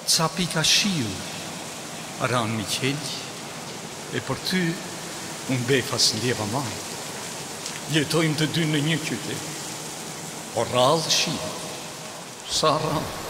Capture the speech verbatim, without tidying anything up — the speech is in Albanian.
Zapika shiu aran Michel e për ty unë befas ndjeva ma. Jetojmë të dy në një qytet, por radhë shiu, sa radhë.